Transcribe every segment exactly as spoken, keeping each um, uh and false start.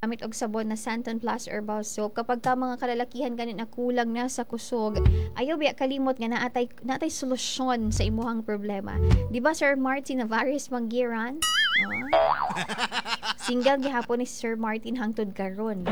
Gamit og sabon na Santon Plus Herbal Soap. Kapag ka mga kalalakihan ganin na kulang na sa kusog, ayaw biya kalimot nga naatay naatay solusyon sa imuhang problema. Di ba Sir Martin Navarez Manggiran? Oh. Single gihapon ni Sir Martin hangtod karon.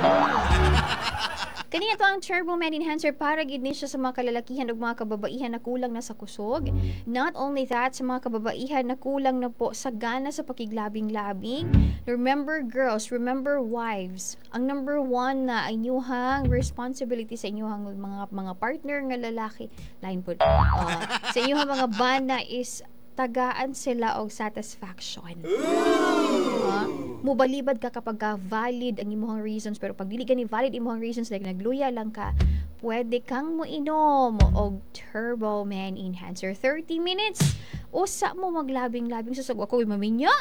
Kani ito ang Turbo Man Enhancer para gid ni siya sa mga kalalakihan ug mga kababaihan na kulang na sa kusog. Not only that, sa mga kababaihan na kulang na po sa gana sa pakiglabing-labing. Remember girls, remember wives, ang number one na inyuhang responsibility sa inyuhang mga mga partner nga lalaki, line po, uh, sa inyuhang mga bana is tagaan sila og satisfaction. Uh, mubalibad ka kapag ka valid ang imong reasons, pero pag dili ka ni valid imong reasons, like nagluya lang ka, pwede kang moinom og Turbo Man Enhancer. thirty minutes usa mo maglabing-labing sa sagwa ko maminya.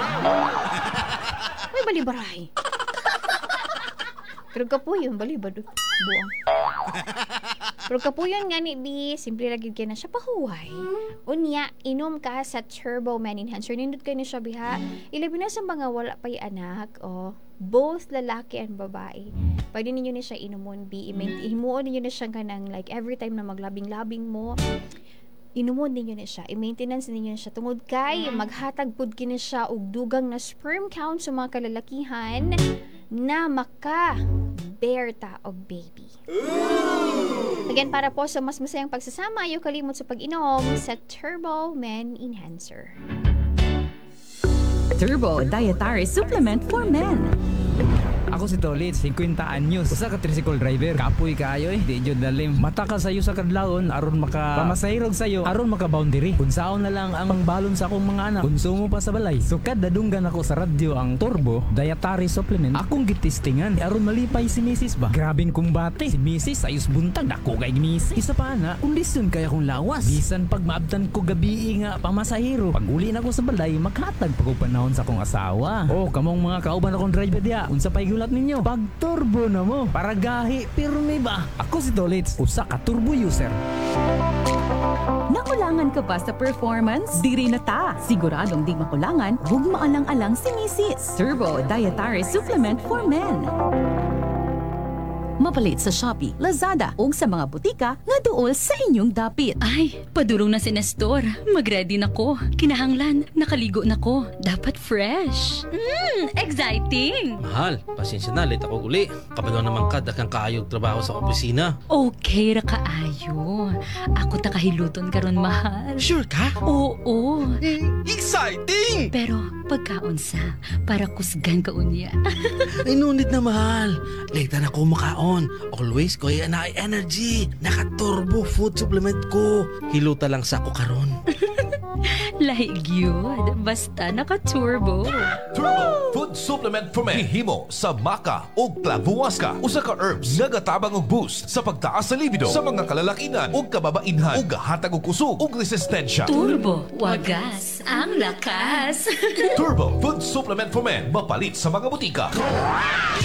May balibaray. Pero kapuyon balibad buang. Pero kapuyon nga ni B, simple ra gyud kay na siya pahuway. Unya, inom ka sa Turbo Man Enhancer. Nindot kay ni siya biha. Ilabi na sa mga wala pay anak, oh, both lalaki and babae. Pwede ninyo ni siya inumon B. Himuon ninyo na siya kanang like every time na maglabing-labing mo, inumon ninyo na siya. I-maintenance ninyo na siya. Tungod kay, maghatag pud kini siya og dugang na sperm count sa mga kalalakihan na maka bear ta og baby. Again, para po sa mas masayang pagsasama, ayaw kalimot sa pag-inom sa Turbo Man Enhancer. Turbo Dietary Supplement for Men. Ako si Tolit, fifty anyos. Usa ka tricycle driver. Kapoy kaayo eh, di jud dalim. Mata ka sayo sa kadlawon aron maka pamasahirog sayo, aron maka boundary. Unsaon na lang ang pangbalon sa akong mga anak. Konsumo pa sa balay. So kada dunggan ako sa radyo ang Turbo Dietary Supplement. Akong gitistingan aron malipay si Missus ba. Grabing kumbate. Si Missus ayos buntag dako kay Missus. Isa pa na, kondisyon kaya kong lawas. Bisan pag maabtan ko gabi nga pamasahiro. Pag uli na ko sa balay, maghatag pa ko panahon sa akong asawa. Oh, kamong mga kauban akong driver dia. Unsa pay gulat ninyo? Pag turbo na mo, para gahi, pirmi ba? Ako si Dolitz, usa ka turbo user. Nakulangan ka ba sa performance? Diri na ta. Siguradong di makulangan, huwag maalang-alang si Missus Turbo Dietary Supplement for Men. Mapalit sa Shopee, Lazada, o sa mga butika nga duol sa inyong dapit. Ay, padurong na si Nestor. Mag-ready na ko. Kinahanglan, nakaligo na ko. Dapat fresh. Mmm, exciting! Mahal, pasensya na, late ako uli. Kabalo naman ka, dakang kaayog trabaho sa opisina. Okay ra kaayo. Ako ta kahiluton karon mahal. Sure ka? Oo. Exciting! Pero pagkaunsa, para kusgan ka unya. Ay, no need na mahal. Late na ako makaon. Always ko yan na energy. Naka-turbo food supplement ko. Hiluta lang sa ako karon. Lahig yun. Basta naka-turbo. Turbo Food Supplement for Men. Himo sa maca o clavuasca. Usa ka herbs nga gatabang og boost sa pagtaas sa libido sa mga kalalakinan o kababainhan ug gahatag og kusog ug resistensya. Turbo. Wagas ang lakas. Turbo Food Supplement for Men. Mapalit sa mga butika.